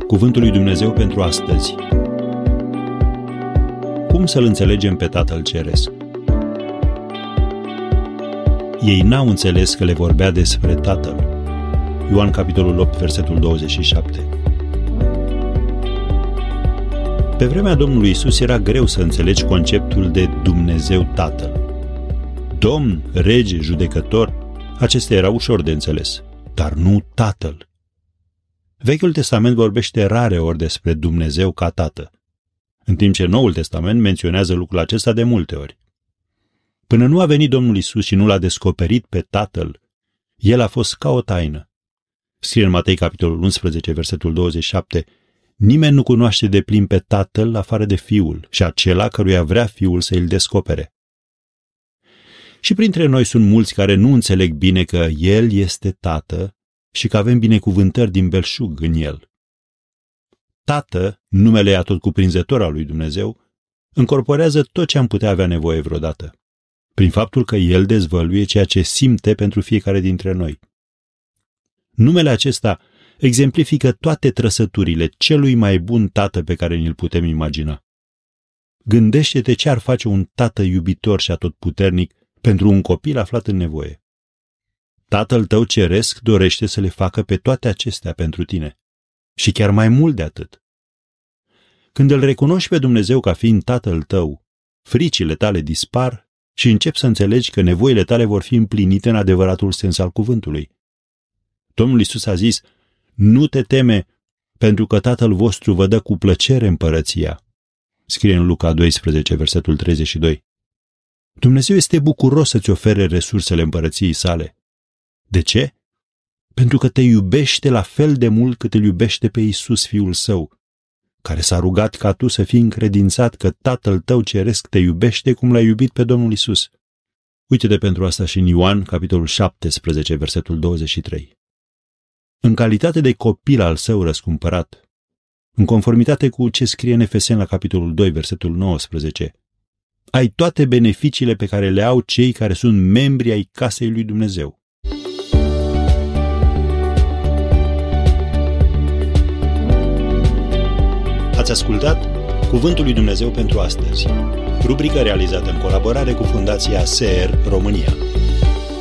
Cuvântul lui Dumnezeu pentru astăzi. Cum să-L înțelegem pe Tatăl Ceresc? Ei n-au înțeles că le vorbea despre Tatăl. Ioan capitolul 8, versetul 27. Pe vremea Domnului Iisus era greu să înțelegi conceptul de Dumnezeu Tatăl. Domn, rege, judecător, acestea erau ușor de înțeles, dar nu Tatăl. Vechiul Testament vorbește rare ori despre Dumnezeu ca Tată, în timp ce Noul Testament menționează lucrul acesta de multe ori. Până nu a venit Domnul Iisus și nu l-a descoperit pe Tatăl, El a fost ca o taină. Scrie în Matei capitolul 11, versetul 27, nimeni nu cunoaște deplin pe Tatăl afară de Fiul și acela căruia vrea Fiul să îl descopere. Și printre noi sunt mulți care nu înțeleg bine că El este Tată și că avem binecuvântări din belșug în El. Tată, numele atotcuprinzător al lui Dumnezeu, încorporează tot ce am putea avea nevoie vreodată, prin faptul că El dezvăluie ceea ce simte pentru fiecare dintre noi. Numele acesta exemplifică toate trăsăturile celui mai bun tată pe care ni-l putem imagina. Gândește-te ce ar face un tată iubitor și atotputernic pentru un copil aflat în nevoie. Tatăl tău ceresc dorește să le facă pe toate acestea pentru tine. Și chiar mai mult de atât. Când îl recunoști pe Dumnezeu ca fiind Tatăl tău, fricile tale dispar și începi să înțelegi că nevoile tale vor fi împlinite în adevăratul sens al cuvântului. Domnul Iisus a zis, nu te teme, pentru că Tatăl vostru vă dă cu plăcere împărăția. Scrie în Luca 12, versetul 32. Dumnezeu este bucuros să-ți ofere resursele împărăției sale. De ce? Pentru că te iubește la fel de mult cât îl iubește pe Iisus, Fiul Său, care s-a rugat ca tu să fii încredințat că Tatăl tău ceresc te iubește cum l-a iubit pe Domnul Iisus. Uite-te pentru asta și în Ioan, capitolul 17, versetul 23. În calitate de copil al Său răscumpărat, în conformitate cu ce scrie în Efeseni la capitolul 2, versetul 19, ai toate beneficiile pe care le au cei care sunt membri ai casei lui Dumnezeu. Ați ascultat Cuvântul lui Dumnezeu pentru astăzi, rubrică realizată în colaborare cu Fundația SER România.